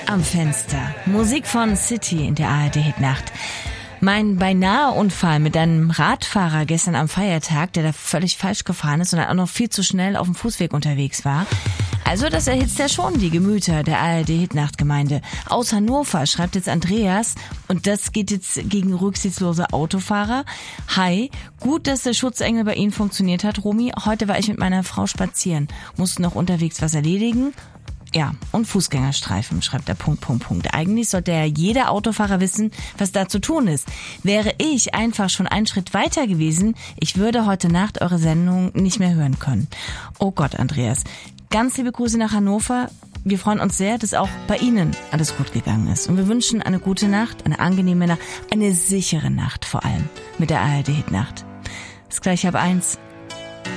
am Fenster. Musik von City in der ARD-Hitnacht. Mein Beinahe-Unfall mit einem Radfahrer gestern am Feiertag, der da völlig falsch gefahren ist und dann auch noch viel zu schnell auf dem Fußweg unterwegs war. Also das erhitzt ja schon die Gemüter der ARD-Hitnacht-Gemeinde. Aus Hannover schreibt jetzt Andreas, und das geht jetzt gegen rücksichtslose Autofahrer. Hi, gut, dass der Schutzengel bei Ihnen funktioniert hat, Romy. Heute war ich mit meiner Frau spazieren, musste noch unterwegs was erledigen. Ja, und Fußgängerstreifen, schreibt er, ... Eigentlich sollte ja jeder Autofahrer wissen, was da zu tun ist. Wäre ich einfach schon einen Schritt weiter gewesen, ich würde heute Nacht eure Sendung nicht mehr hören können. Oh Gott, Andreas. Ganz liebe Grüße nach Hannover. Wir freuen uns sehr, dass auch bei Ihnen alles gut gegangen ist. Und wir wünschen eine gute Nacht, eine angenehme Nacht, eine sichere Nacht vor allem mit der ARD-Hitnacht. Ist gleich 1:30.